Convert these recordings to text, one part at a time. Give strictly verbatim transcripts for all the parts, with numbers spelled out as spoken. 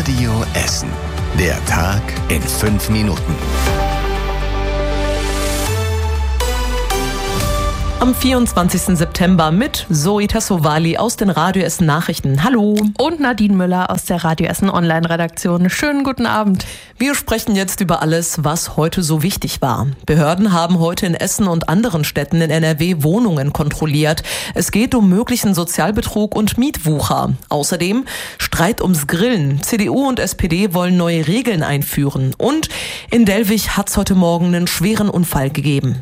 Radio Essen. Der Tag in fünf Minuten. Am vierundzwanzigsten September mit Zoe Tassovali aus den Radio Essen Nachrichten. Hallo. Und Nadine Müller aus der Radio Essen Online-Redaktion. Schönen guten Abend. Wir sprechen jetzt über alles, was heute so wichtig war. Behörden haben heute in Essen und anderen Städten in N R W Wohnungen kontrolliert. Es geht um möglichen Sozialbetrug und Mietwucher. Außerdem Streit ums Grillen. C D U und S P D wollen neue Regeln einführen. Und in Dellwig hat es heute Morgen einen schweren Unfall gegeben.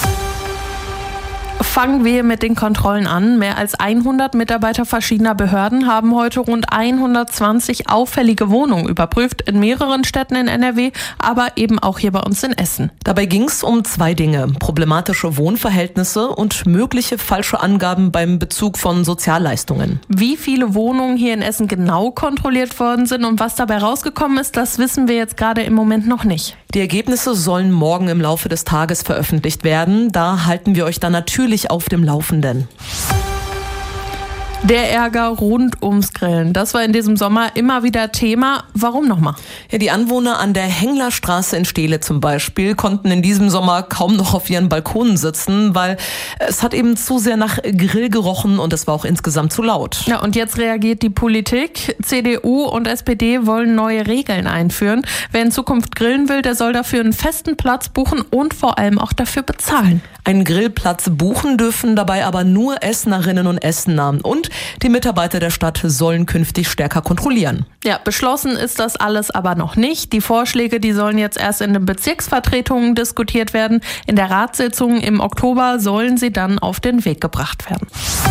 Fangen wir mit den Kontrollen an. Mehr als hundert Mitarbeiter verschiedener Behörden haben heute rund hundertzwanzig auffällige Wohnungen überprüft, in mehreren Städten in N R W, aber eben auch hier bei uns in Essen. Dabei ging es um zwei Dinge: problematische Wohnverhältnisse und mögliche falsche Angaben beim Bezug von Sozialleistungen. Wie viele Wohnungen hier in Essen genau kontrolliert worden sind und was dabei rausgekommen ist, das wissen wir jetzt gerade im Moment noch nicht. Die Ergebnisse sollen morgen im Laufe des Tages veröffentlicht werden. Da halten wir euch dann natürlich auf dem Laufenden. Der Ärger rund ums Grillen, das war in diesem Sommer immer wieder Thema. Warum nochmal? Ja, die Anwohner an der Henglerstraße in Steele zum Beispiel konnten in diesem Sommer kaum noch auf ihren Balkonen sitzen, weil es hat eben zu sehr nach Grill gerochen und es war auch insgesamt zu laut. Ja, und jetzt reagiert die Politik. C D U und S P D wollen neue Regeln einführen. Wer in Zukunft grillen will, der soll dafür einen festen Platz buchen und vor allem auch dafür bezahlen. Einen Grillplatz buchen dürfen dabei aber nur Essenerinnen und Essener. Und die Mitarbeiter der Stadt sollen künftig stärker kontrollieren. Ja, beschlossen ist das alles aber noch nicht. Die Vorschläge, die sollen jetzt erst in den Bezirksvertretungen diskutiert werden. In der Ratssitzung im Oktober sollen sie dann auf den Weg gebracht werden.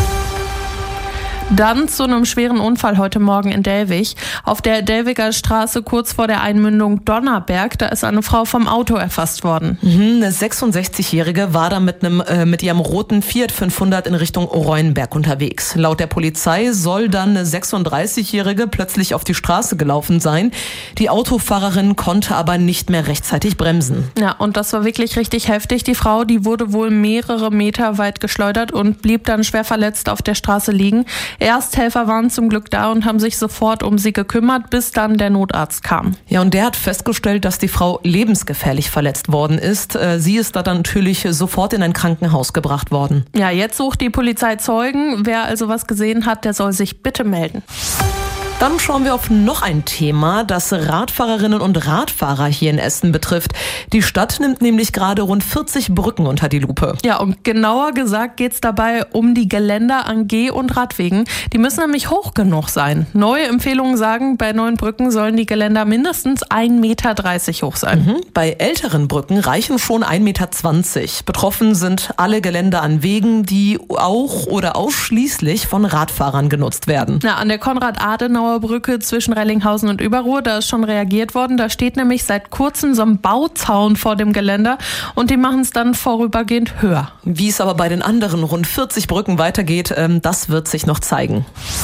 Dann zu einem schweren Unfall heute Morgen in Dellwig. Auf der Dellwiger Straße kurz vor der Einmündung Donnerberg, da ist eine Frau vom Auto erfasst worden. Mhm, eine sechsundsechzigjährige war da mit, einem, äh, mit ihrem roten Fiat fünfhundert in Richtung Reunenberg unterwegs. Laut der Polizei soll dann eine sechsunddreißigjährige plötzlich auf die Straße gelaufen sein. Die Autofahrerin konnte aber nicht mehr rechtzeitig bremsen. Ja, und das war wirklich richtig heftig. Die Frau, die wurde wohl mehrere Meter weit geschleudert und blieb dann schwer verletzt auf der Straße liegen. Ersthelfer waren zum Glück da und haben sich sofort um sie gekümmert, bis dann der Notarzt kam. Ja, und der hat festgestellt, dass die Frau lebensgefährlich verletzt worden ist. Sie ist da dann natürlich sofort in ein Krankenhaus gebracht worden. Ja, jetzt sucht die Polizei Zeugen. Wer also was gesehen hat, der soll sich bitte melden. Dann schauen wir auf noch ein Thema, das Radfahrerinnen und Radfahrer hier in Essen betrifft. Die Stadt nimmt nämlich gerade rund vierzig Brücken unter die Lupe. Ja, und genauer gesagt geht es dabei um die Geländer an Geh- und Radwegen. Die müssen nämlich hoch genug sein. Neue Empfehlungen sagen, bei neuen Brücken sollen die Geländer mindestens ein Meter dreißig hoch sein. Mhm. Bei älteren Brücken reichen schon ein Meter zwanzig. Betroffen sind alle Geländer an Wegen, die auch oder ausschließlich von Radfahrern genutzt werden. Ja, an der Konrad-Adenauer Brücke zwischen Rellinghausen und Überruhr, da ist schon reagiert worden. Da steht nämlich seit kurzem so ein Bauzaun vor dem Geländer und die machen es dann vorübergehend höher. Wie es aber bei den anderen rund vierzig Brücken weitergeht, das wird sich noch zeigen.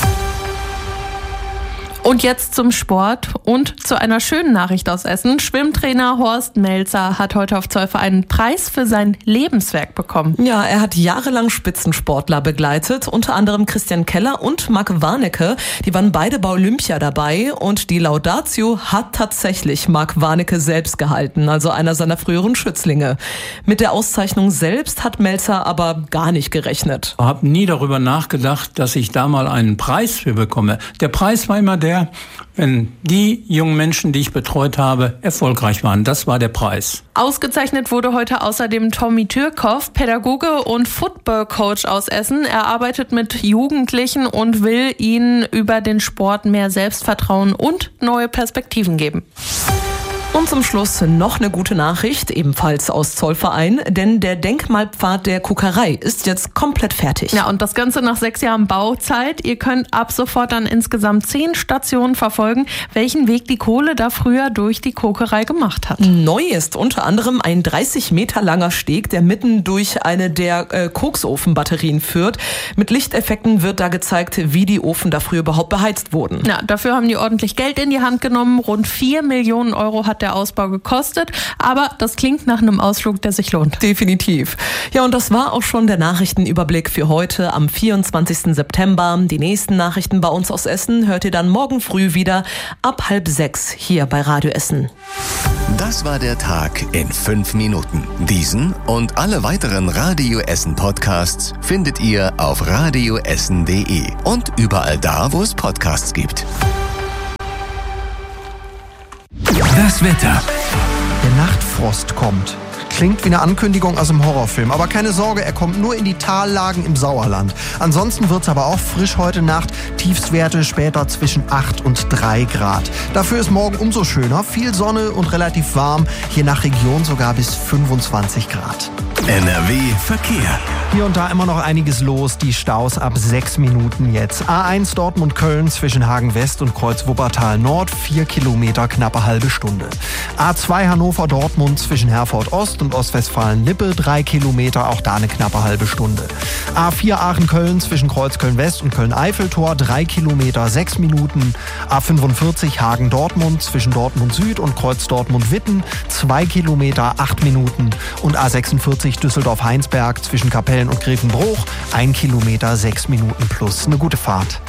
Und jetzt zum Sport und zu einer schönen Nachricht aus Essen. Schwimmtrainer Horst Melzer hat heute auf Zollver einen Preis für sein Lebenswerk bekommen. Ja, er hat jahrelang Spitzensportler begleitet, unter anderem Christian Keller und Marc Warnecke. Die waren beide bei Olympia dabei und die Laudatio hat tatsächlich Marc Warnecke selbst gehalten, also einer seiner früheren Schützlinge. Mit der Auszeichnung selbst hat Melzer aber gar nicht gerechnet. Ich habe nie darüber nachgedacht, dass ich da mal einen Preis für bekomme. Der Preis war immer der, wenn die jungen Menschen, die ich betreut habe, erfolgreich waren. Das war der Preis. Ausgezeichnet wurde heute außerdem Tommy Türkow, Pädagoge und Football-Coach aus Essen. Er arbeitet mit Jugendlichen und will ihnen über den Sport mehr Selbstvertrauen und neue Perspektiven geben. Und zum Schluss noch eine gute Nachricht, ebenfalls aus Zollverein, denn der Denkmalpfad der Kokerei ist jetzt komplett fertig. Ja, und das Ganze nach sechs Jahren Bauzeit. Ihr könnt ab sofort dann insgesamt zehn Stationen verfolgen, welchen Weg die Kohle da früher durch die Kokerei gemacht hat. Neu ist unter anderem ein dreißig Meter langer Steg, der mitten durch eine der äh, Koksofenbatterien führt. Mit Lichteffekten wird da gezeigt, wie die Ofen da früher überhaupt beheizt wurden. Ja, dafür haben die ordentlich Geld in die Hand genommen. Rund vier Millionen Euro hat hat der Ausbau gekostet. Aber das klingt nach einem Ausflug, der sich lohnt. Definitiv. Ja, und das war auch schon der Nachrichtenüberblick für heute am vierundzwanzigsten September. Die nächsten Nachrichten bei uns aus Essen hört ihr dann morgen früh wieder ab halb sechs hier bei Radio Essen. Das war der Tag in fünf Minuten. Diesen und alle weiteren Radio Essen Podcasts findet ihr auf radio essen punkt de und überall da, wo es Podcasts gibt. Das Wetter. Der Nachtfrost kommt. Klingt wie eine Ankündigung aus einem Horrorfilm. Aber keine Sorge, er kommt nur in die Tallagen im Sauerland. Ansonsten wird's aber auch frisch heute Nacht. Tiefstwerte später zwischen acht und drei Grad. Dafür ist morgen umso schöner. Viel Sonne und relativ warm. Je nach Region sogar bis fünfundzwanzig Grad. N R W Verkehr. Hier und da immer noch einiges los. Die Staus ab sechs Minuten jetzt. A eins Dortmund-Köln zwischen Hagen West und Kreuz Wuppertal Nord. vier Kilometer, knappe halbe Stunde. A zwei Hannover-Dortmund zwischen Herford Ost und Ostwestfalen-Lippe. drei Kilometer, auch da eine knappe halbe Stunde. A vier Aachen-Köln zwischen Kreuzköln-West und Köln-Eiffeltor. drei Kilometer, sechs Minuten. A fünfundvierzig Hagen-Dortmund zwischen Dortmund Süd und Kreuz Dortmund-Witten. zwei Kilometer, acht Minuten. Und A sechsundvierzig Düsseldorf-Heinsberg zwischen Kapellen und Grevenbruch. ein Kilometer, sechs Minuten plus. Eine gute Fahrt.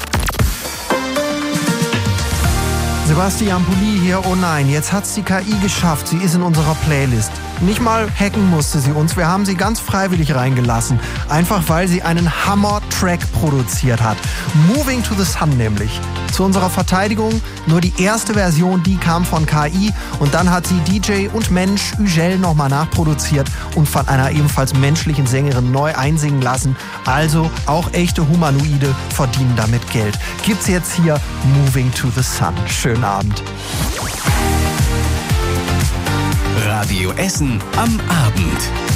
Sebastian Pulli hier, oh nein, jetzt hat's die K I geschafft, sie ist in unserer Playlist. Nicht mal hacken musste sie uns, wir haben sie ganz freiwillig reingelassen. Einfach weil sie einen Hammer-Track produziert hat. Moving to the Sun nämlich. Zu unserer Verteidigung, nur die erste Version, die kam von K I und dann hat sie D J und Mensch Ügel nochmal nachproduziert und von einer ebenfalls menschlichen Sängerin neu einsingen lassen. Also auch echte Humanoide verdienen damit Geld. Gibt's jetzt hier Moving to the Sun. Schönen Abend. Radio Essen am Abend.